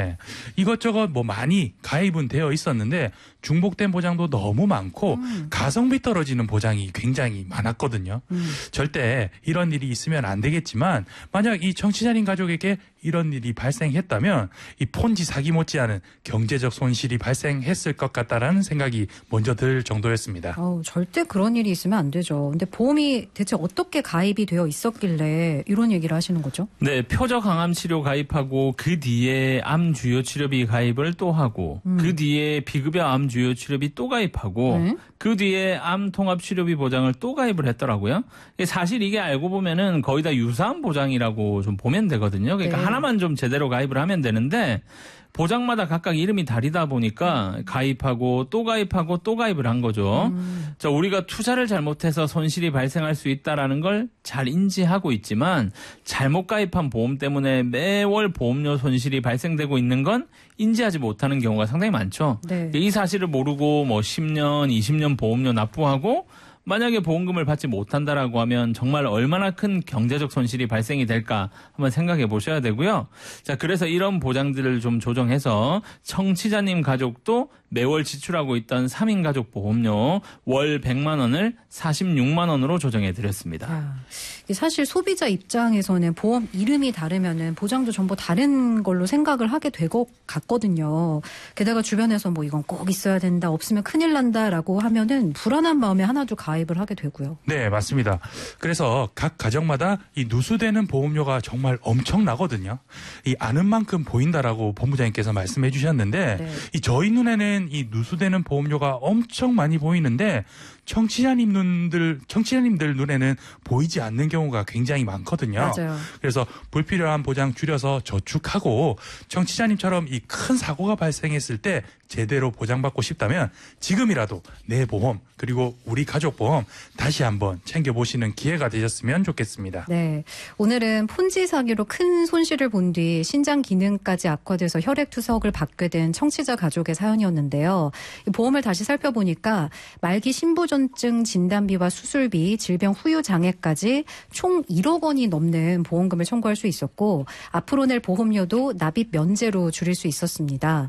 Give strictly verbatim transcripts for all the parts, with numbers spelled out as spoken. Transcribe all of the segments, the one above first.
네. 이것저것 뭐 많이 가입은 되어 있었는데 중복된 보장도 너무 많고 음. 가성비 떨어지는 보장이 굉장히 많았거든요. 음. 절대 이런 일이 있으면 안 되겠지만 만약 이 청취자님 가족에게 이런 일이 발생했다면 이 폰지 사기 못지않은 경제적 손실이 발생했을 것 같다라는 생각이 먼저 들 정도였습니다. 어, 절대 그런 일이 있으면 안 되죠. 근데 보험이 대체 어떻게 가입이 되어 있었길래 이런 얘기를 하시는 거죠? 네, 표적 항암 치료 가입하고 그 뒤에 암 주요 치료비 가입을 또 하고 음. 그 뒤에 비급여 암 주요 치료비 또 가입하고 네? 그 뒤에 암 통합 치료비 보장을 또 가입을 했더라고요. 사실 이게 알고 보면은 거의 다 유사한 보장이라고 좀 보면 되거든요. 그러니까 네. 하나만 좀 제대로 가입을 하면 되는데 보장마다 각각 이름이 다르다 보니까 가입하고 또 가입하고 또 가입을 한 거죠. 음. 자, 우리가 투자를 잘못해서 손실이 발생할 수 있다라는 걸 잘 인지하고 있지만 잘못 가입한 보험 때문에 매월 보험료 손실이 발생되고 있는 건 인지하지 못하는 경우가 상당히 많죠. 네. 이 사실을 모르고 뭐 십 년, 이십 년 보험료 납부하고 만약에 보험금을 받지 못한다라고 하면 정말 얼마나 큰 경제적 손실이 발생이 될까 한번 생각해 보셔야 되고요. 자, 그래서 이런 보장들을 좀 조정해서 청취자님 가족도 매월 지출하고 있던 삼 인 가족 보험료 월 백만 원을 사십육만 원으로 조정해 드렸습니다. 아, 사실 소비자 입장에서는 보험 이름이 다르면은 보장도 전부 다른 걸로 생각을 하게 될 것 같거든요. 게다가 주변에서 뭐 이건 꼭 있어야 된다, 없으면 큰일 난다라고 하면은 불안한 마음에 하나도 가입을 하게 되고요. 네, 맞습니다. 그래서 각 가정마다 이 누수되는 보험료가 정말 엄청나거든요. 이 아는 만큼 보인다라고 본부장님께서 말씀해 주셨는데 네. 이 저희 눈에는 이 누수되는 보험료가 엄청 많이 보이는데 청취자님 눈들, 청취자님들 눈에는 보이지 않는 경우가 굉장히 많거든요. 맞아요. 그래서 불필요한 보장 줄여서 저축하고 청취자님처럼 이 큰 사고가 발생했을 때 제대로 보장받고 싶다면 지금이라도 내 보험 그리고 우리 가족 보험 다시 한번 챙겨보시는 기회가 되셨으면 좋겠습니다. 네, 오늘은 폰지 사기로 큰 손실을 본 뒤 신장 기능까지 악화돼서 혈액투석을 받게 된 청취자 가족의 사연이었는데요. 이 보험을 다시 살펴보니까 말기 신부전증 진단비와 수술비, 질병 후유 장애까지 총 일억 원이 넘는 보험금을 청구할 수 있었고 앞으로 낼 보험료도 납입 면제로 줄일 수 있었습니다.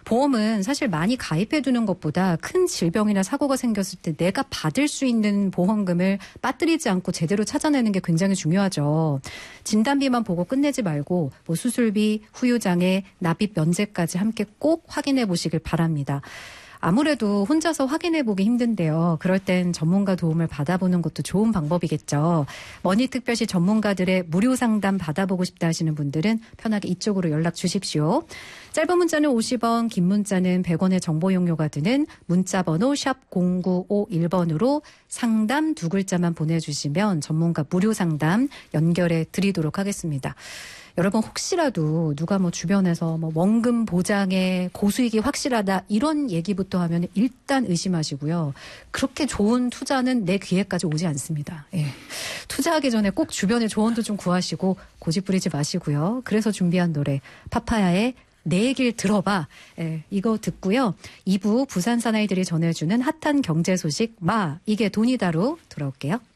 보험은 사실 많이 가입해두는 것보다 큰 질병이나 사고가 생겼을 때 내가 받을 수 있는 보험금을 빠뜨리지 않고 제대로 찾아내는 게 굉장히 중요하죠. 진단비만 보고 끝내지 말고 뭐 수술비, 후유장애, 납입 면제까지 함께 꼭 확인해 보시길 바랍니다. 아무래도 혼자서 확인해보기 힘든데요. 그럴 땐 전문가 도움을 받아보는 것도 좋은 방법이겠죠. 머니특별시 전문가들의 무료 상담 받아보고 싶다 하시는 분들은 편하게 이쪽으로 연락 주십시오. 짧은 문자는 오십 원, 긴 문자는 백 원의 정보 용료가 드는 문자번호 샵 공구오일 번으로 상담 두 글자만 보내주시면 전문가 무료 상담 연결해 드리도록 하겠습니다. 여러분 혹시라도 누가 뭐 주변에서 뭐 원금 보장에 고수익이 확실하다 이런 얘기부터 하면 일단 의심하시고요. 그렇게 좋은 투자는 내 귀에까지 오지 않습니다. 예. 투자하기 전에 꼭 주변에 조언도 좀 구하시고 고집 부리지 마시고요. 그래서 준비한 노래 파파야의 내 얘기를 들어봐. 예, 이거 듣고요. 이 부 부산 사나이들이 전해주는 핫한 경제 소식 마 이게 돈이다로 돌아올게요.